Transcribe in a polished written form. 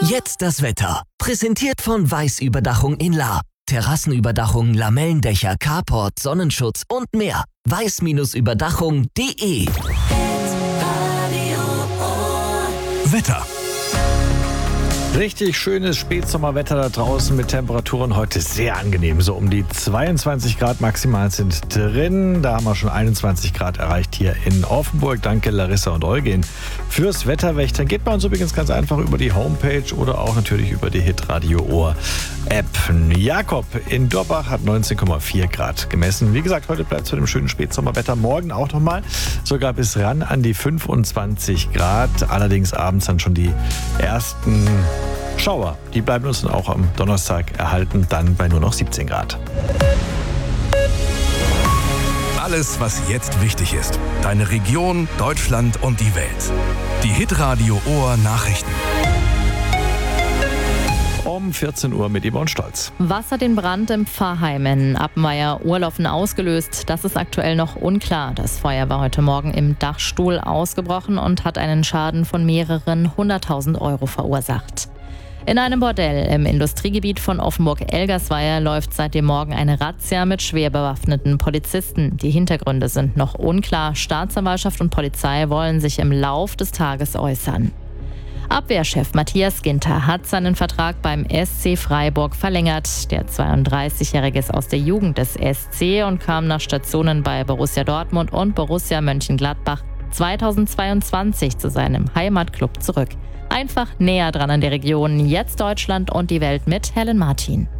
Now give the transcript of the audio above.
Jetzt das Wetter. Präsentiert von Weiß Überdachung in Lahr. Terrassenüberdachung, Lamellendächer, Carport, Sonnenschutz und mehr. weiß-überdachung.de. Wetter. Richtig schönes Spätsommerwetter da draußen mit Temperaturen heute sehr angenehm. So um die 22 Grad maximal sind drin. Da haben wir schon 21 Grad erreicht hier in Offenburg. Danke Larissa und Eugen fürs Wetterwächtern. Geht bei uns übrigens ganz einfach über die Homepage oder auch natürlich über die Hitradio Ohr App. Jakob in Dorbach hat 19,4 Grad gemessen. Wie gesagt, heute bleibt es zu dem schönen Spätsommerwetter. Morgen auch nochmal sogar bis ran an die 25 Grad. Allerdings abends dann schon die ersten Schauer. Die bleiben uns dann auch am Donnerstag erhalten, dann bei nur noch 17 Grad. Alles, was jetzt wichtig ist. Deine Region, Deutschland und die Welt. Die Hitradio Ohr Nachrichten. Um 14 Uhr mit Yvonne Stolz. Was hat den Brand im Pfarrheim in Appenweier-Ohrloffen ausgelöst? Das ist aktuell noch unklar. Das Feuer war heute Morgen im Dachstuhl ausgebrochen und hat einen Schaden von mehreren 100.000 Euro verursacht. In einem Bordell im Industriegebiet von Offenburg-Elgersweier läuft seit dem Morgen eine Razzia mit schwer bewaffneten Polizisten. Die Hintergründe sind noch unklar. Staatsanwaltschaft und Polizei wollen sich im Lauf des Tages äußern. Abwehrchef Matthias Ginter hat seinen Vertrag beim SC Freiburg verlängert. Der 32-Jährige ist aus der Jugend des SC und kam nach Stationen bei Borussia Dortmund und Borussia Mönchengladbach 2022 zu seinem Heimatclub zurück. Einfach näher dran an der Region. Jetzt Deutschland und die Welt mit Helen Martin.